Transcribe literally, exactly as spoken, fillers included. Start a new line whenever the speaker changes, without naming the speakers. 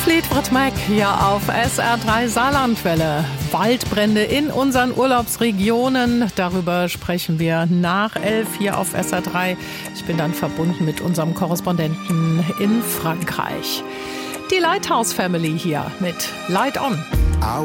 Fleetwood Mac hier auf S R drei Saarlandwelle. Waldbrände in unseren Urlaubsregionen. Darüber sprechen wir nach elf hier auf S R drei. Ich bin dann verbunden mit unserem Korrespondenten in Frankreich. Die Lighthouse Family hier mit Light On.